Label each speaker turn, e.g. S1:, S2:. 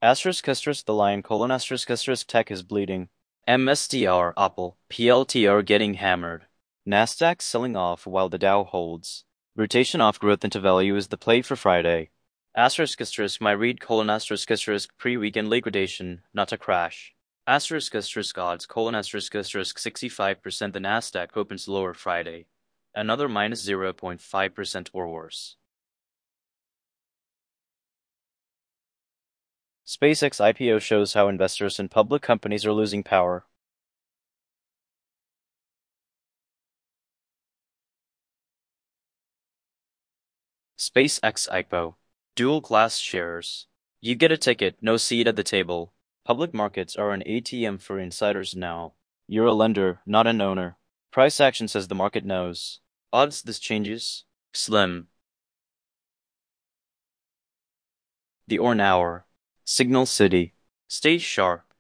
S1: Asterisk asterisk the lion colon asterisk asterisk tech is bleeding. MSTR Apple PLTR getting hammered. Nasdaq selling off while the Dow holds. Rotation off growth into value is the play for Friday. Asterisk asterisk my read colon asterisk asterisk pre-weekend liquidation, not a crash. Asterisk asterisk odds colon asterisk asterisk 65% the Nasdaq opens lower Friday. Another minus 0.5% or worse. SpaceX IPO shows how investors in public companies are losing power. SpaceX IPO. Dual class shares. You get a ticket, no seat at the table. Public markets are an ATM for insiders now. You're a lender, not an owner. Price action says the market knows. Odds this changes? Slim. The Orn Hour. Signal City. Stay sharp.